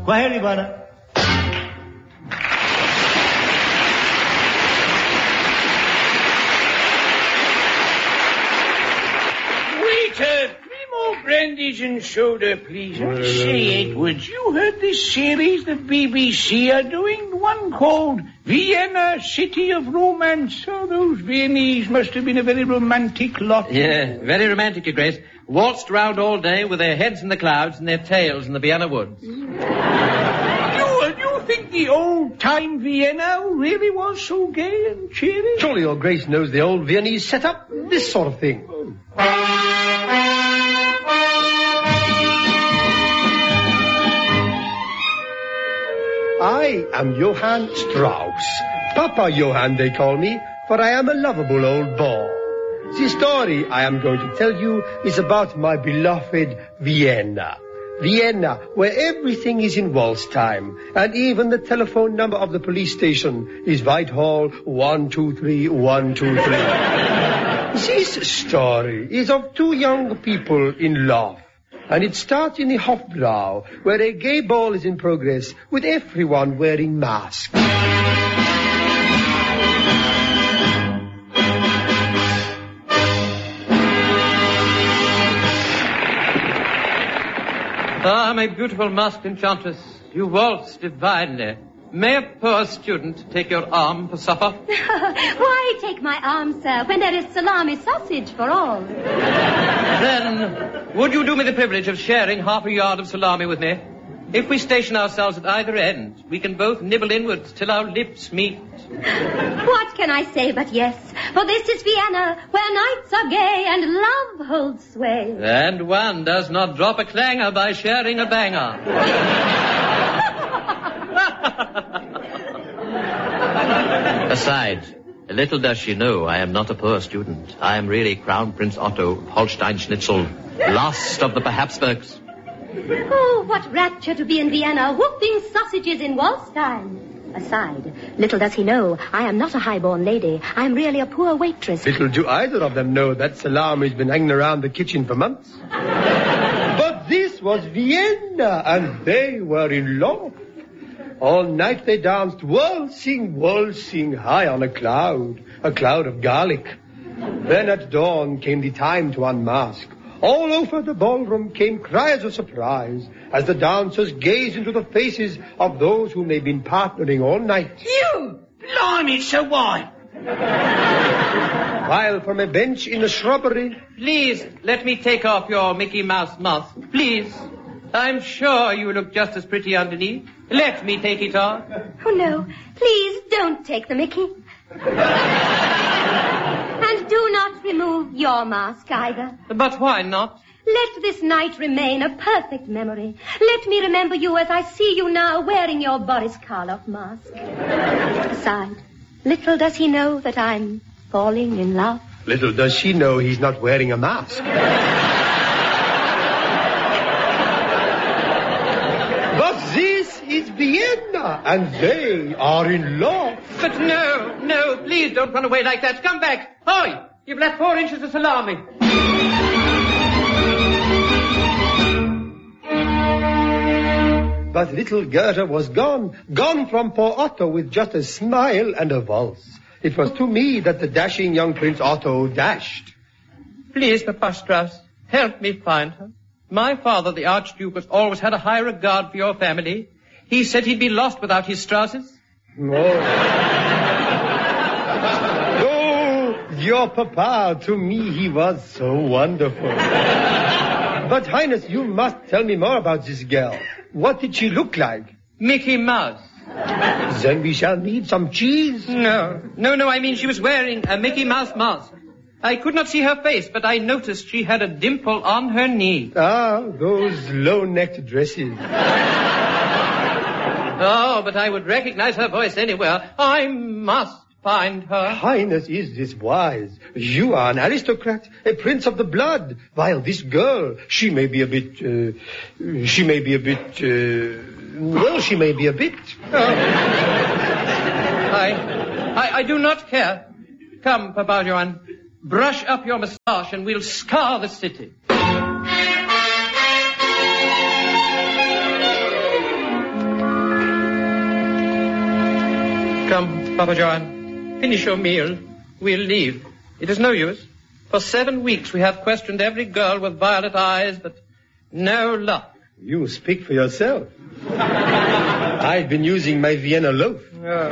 Kwaheri bwana. Waiter, 3 more brandies and soda, please. Say, Edwards, you heard this series the BBC are doing? One called Vienna, City of Romance. Oh, those Viennese must have been a very romantic lot. Yeah, very romantic, Your Grace. Waltzed round all day with their heads in the clouds and their tails in the Vienna woods. You think the old-time Vienna really was so gay and cheery? Surely your Grace knows the old Viennese set up this sort of thing. I am Johann Strauss. Papa Johann, they call me, for I am a lovable old boy. The story I am going to tell you is about my beloved Vienna. Vienna, where everything is in waltz time, and even the telephone number of the police station is Whitehall 123 123. This story is of 2 young people in love, and it starts in the Hofbräu, where a gay ball is in progress with everyone wearing masks. Ah, my beautiful masked enchantress, you waltz divinely. May a poor student take your arm for supper? Why take my arm, sir, when there is salami sausage for all? Then, would you do me the privilege of sharing half a yard of salami with me? If we station ourselves at either end, we can both nibble inwards till our lips meet. What can I say but yes? For this is Vienna, where nights are gay and love holds sway. And one does not drop a clanger by sharing a banger. Besides, little does she know I am not a poor student. I am really Crown Prince Otto, Holstein-Schnitzel, last of the Habsburgs. Oh, what rapture to be in Vienna, whooping sausages in waltz time. Aside, little does he know, I am not a high-born lady. I am really a poor waitress. Little do either of them know that salami's been hanging around the kitchen for months. But this was Vienna, and they were in love. All night they danced waltzing high on a cloud of garlic. Then at dawn came the time to unmask. All over the ballroom came cries of surprise as the dancers gazed into the faces of those whom they'd been partnering all night. You! Blimey, it's so white. While from a bench in the shrubbery... Please, let me take off your Mickey Mouse mask. Please. I'm sure you look just as pretty underneath. Let me take it off. Oh, no. Please don't take the Mickey. And do not remove your mask either. But why not? Let this night remain a perfect memory. Let me remember you as I see you now wearing your Boris Karloff mask. Besides, little does he know that I'm falling in love. Little does she know he's not wearing a mask. But this is Vienna, and they are in love. But no, please don't run away like that. Come back. Oi, you've left 4 inches of salami. But little Gerda was gone from poor Otto with just a smile and a waltz. It was to me that the dashing young Prince Otto dashed. Please, Papa Strauss, help me find her. My father, the Archduke, has always had a high regard for your family. He said he'd be lost without his Strausses. Oh, your papa, to me he was so wonderful. But, Highness, you must tell me more about this girl. What did she look like? Mickey Mouse. Then we shall need some cheese. No, I mean she was wearing a Mickey Mouse mask. I could not see her face, but I noticed she had a dimple on her knee. Ah, those low-necked dresses. Oh, but I would recognize her voice anywhere. I must find her. Highness, is this wise? You are an aristocrat, a prince of the blood, while this girl, she may be a bit... I do not care. Come, Papa Johann, brush up your moustache and we'll scour the city. Come, Papa Johan. Finish your meal. We'll leave. It is no use. For 7 weeks we have questioned every girl with violet eyes, but no luck. You speak for yourself. I've been using my Vienna loaf.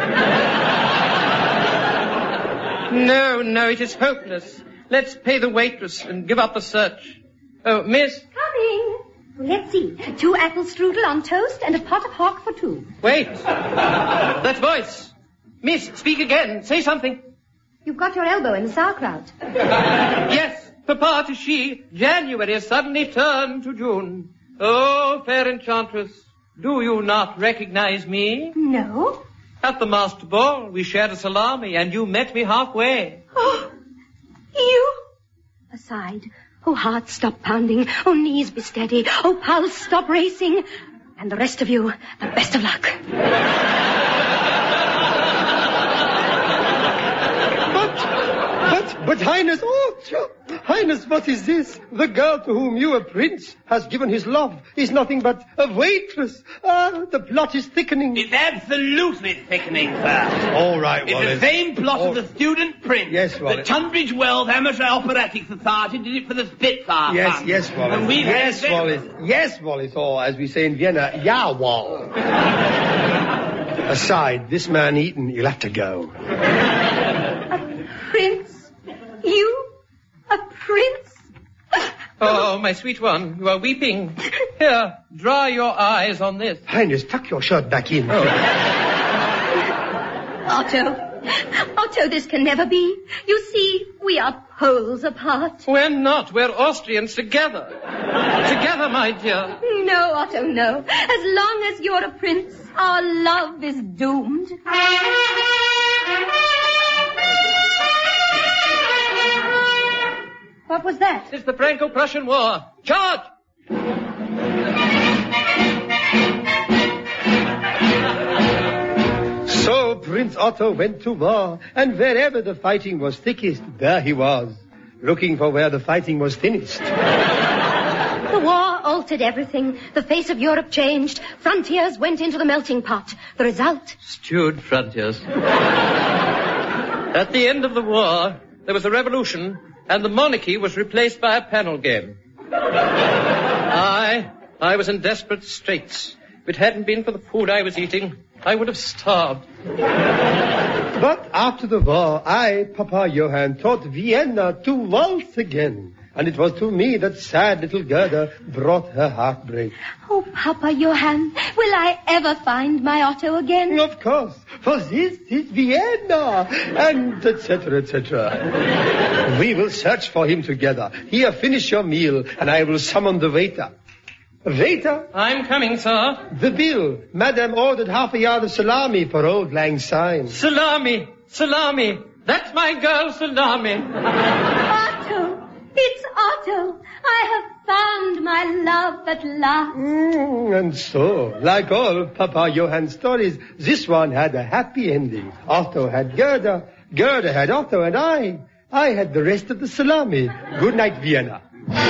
No, it is hopeless. Let's pay the waitress and give up the search. Oh, miss. Coming. Let's see. 2 apple strudel on toast and a pot of hock for 2. Wait. That voice. Miss, speak again. Say something. You've got your elbow in the sauerkraut. Yes, Papa, 'tis she. January has suddenly turned to June. Oh, fair enchantress, do you not recognize me? No. At the masked ball, we shared a salami, and you met me halfway. Oh, you? Aside. Oh, heart, stop pounding. Oh, knees, be steady. Oh, pulse, stop racing. And the rest of you, the best of luck. But Highness, Highness, what is this? The girl to whom you, a prince, has given his love is nothing but a waitress. The plot is thickening. It's absolutely thickening, sir. All right, Wallace. It's the same plot as the Student Prince. Yes, Wallace. The Tunbridge Wells Amateur Operatic Society did it for the Spitfire Fund. Yes, Wallace. And we've Yes, Wallace, or as we say in Vienna, ja, Wall. Aside, this man Eton, you'll have to go. A prince? You? A prince? Oh, my sweet one, you are weeping. Here, dry your eyes on this. Highness, tuck your shirt back in. Oh. Otto, this can never be. You see, we are poles apart. We're not. We're Austrians together. Together, my dear. No, Otto, no. As long as you're a prince, our love is doomed. What was that? It's the Franco-Prussian War. Charge! So Prince Otto went to war, and wherever the fighting was thickest, there he was, looking for where the fighting was thinnest. The war altered everything. The face of Europe changed. Frontiers went into the melting pot. The result? Stewed frontiers. At the end of the war, there was a revolution, and the monarchy was replaced by a panel game. I was in desperate straits. If it hadn't been for the food I was eating, I would have starved. But after the war, Papa Johann, taught Vienna to waltz again. And it was to me that sad little Gerda brought her heartbreak. Oh, Papa Johann, will I ever find my Otto again? Of course, for this is Vienna, and etc., etc. We will search for him together. Here, finish your meal, and I will summon the waiter. Waiter? I'm coming, sir. The bill. Madame ordered half a yard of salami for Old Lang Syne. Salami. That's my girl, Salami. Otto. It's Otto. I have found my love at last. And so, like all Papa Johann stories, this one had a happy ending. Otto had Gerda, Gerda had Otto, and I had the rest of the salami. Good night, Vienna.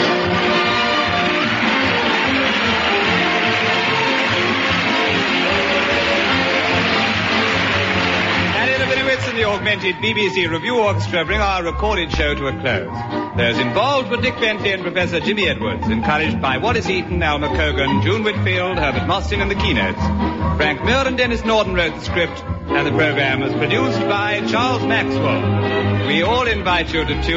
The augmented BBC Review Orchestra bring our recorded show to a close. Those involved were Dick Bentley and Professor Jimmy Edwards, encouraged by Wallace Eaton, Alma Cogan, June Whitfield, Herbert Mostyn and the keynotes. Frank Muir and Dennis Norton wrote the script, and the program was produced by Charles Maxwell. We all invite you to tune